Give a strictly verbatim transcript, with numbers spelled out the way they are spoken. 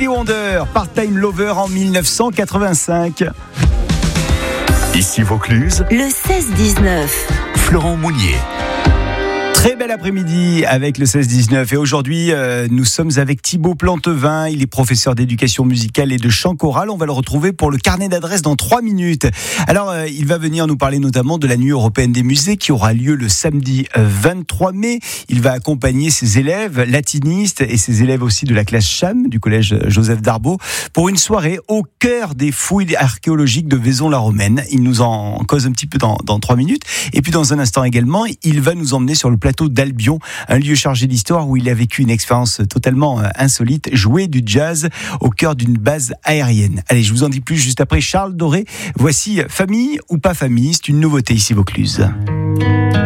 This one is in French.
Stevie Wonder, Part-Time Lover en dix-neuf cent quatre-vingt-cinq. Ici Vaucluse, le seize dix-neuf. Florent Mounier. Très bel après-midi avec le seize dix-neuf et aujourd'hui euh, nous sommes avec Thibaut Plantevin, il est professeur d'éducation musicale et de chant choral. On va le retrouver pour le carnet d'adresses dans trois minutes. Alors euh, il va venir nous parler notamment de la nuit européenne des musées qui aura lieu le samedi vingt-trois mai. Il va accompagner ses élèves latinistes et ses élèves aussi de la classe Cham du collège Joseph Darbo pour une soirée au cœur des fouilles archéologiques de Vaison-la-Romaine. Il nous en cause un petit peu dans, dans trois minutes et puis dans un instant également il va nous emmener sur le plateau d'Albion, un lieu chargé d'histoire où il a vécu une expérience totalement insolite, jouer du jazz au cœur d'une base aérienne. Allez, je vous en dis plus juste après Charles Doré. Voici Famille ou pas famille, c'est une nouveauté ici Vaucluse.